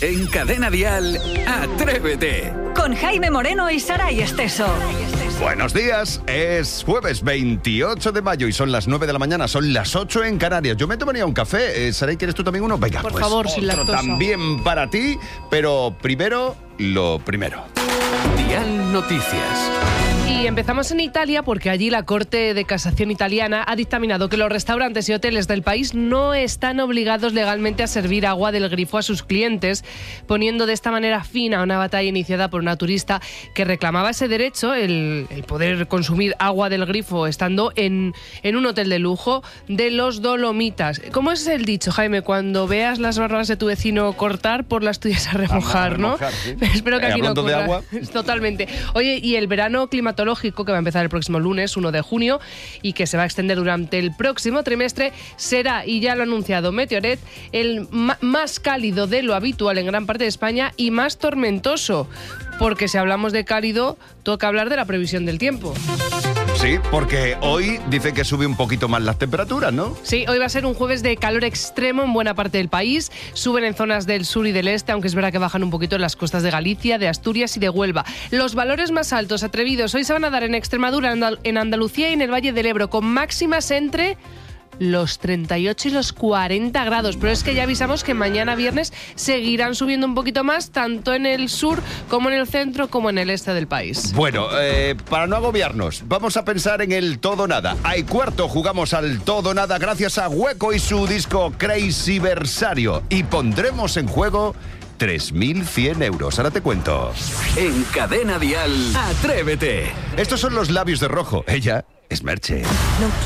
En Cadena Dial, Atrévete. Con Jaime Moreno y Saray Esteso. Buenos días, es jueves 28 de mayo y son las 9 de la mañana, son las 8 en Canarias. Yo me tomaría un café, Saray, ¿quieres tú también uno? Venga, por pues favor, sin otro lactosa. también para ti, pero primero, lo primero. Dial Noticias. Y empezamos en Italia porque allí la Corte de Casación italiana ha dictaminado que los restaurantes y hoteles del país no están obligados legalmente a servir agua del grifo a sus clientes, poniendo de esta manera fin a una batalla iniciada por una turista que reclamaba ese derecho, el poder consumir agua del grifo estando en un hotel de lujo de los Dolomitas. ¿Cómo es el dicho, Jaime? Cuando veas las barbas de tu vecino cortar, por las tuyas a remojar, ¿no? ¿Sí? Espero que aquí no Hablando de ocurra. agua. Totalmente. Oye, y el verano climatológico que va a empezar el próximo lunes, 1 de junio, y que se va a extender durante el próximo trimestre, será, y ya lo ha anunciado Meteoret, el más cálido de lo habitual en gran parte de España y más tormentoso. Porque si hablamos de cálido, toca hablar de la previsión del tiempo. Sí, porque hoy dice que sube un poquito más las temperaturas, ¿no? Sí, hoy va a ser un jueves de calor extremo en buena parte del país. Suben en zonas del sur y del este, aunque es verdad que bajan un poquito en las costas de Galicia, de Asturias y de Huelva. Los valores más altos, atrevidos, hoy se van a dar en Extremadura, en Andalucía y en el Valle del Ebro, con máximas entre los 38 y los 40 grados. Pero es que ya avisamos que mañana viernes seguirán subiendo un poquito más, tanto en el sur como en el centro como en el este del país. Bueno, para no agobiarnos, vamos a pensar en el todo nada. Hay cuarto, jugamos al todo nada gracias a Hueco y su disco Crazy Versario. Y pondremos en juego 3.100 euros. Ahora te cuento. En Cadena Dial, Atrévete. Estos son los labios de rojo. Ella es Merche.